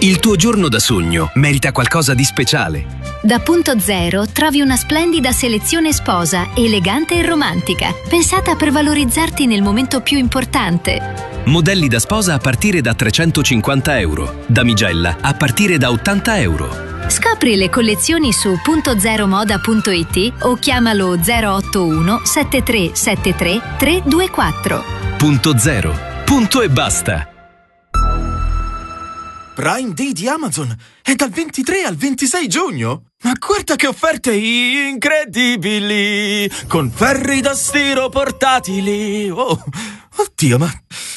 Il tuo giorno da sogno merita qualcosa di speciale. Da Punto Zero trovi una splendida selezione sposa, elegante e romantica, pensata per valorizzarti nel momento più importante. Modelli da sposa a partire da 350 euro. Damigella a partire da 80 euro. Scopri le collezioni su puntozeromoda.it o chiamalo 081 7373 324. Punto Zero. Punto e basta. Prime Day di Amazon è dal 23 al 26 giugno. Ma guarda che offerte incredibili! Con ferri da stiro portatili. Oh, oddio, ma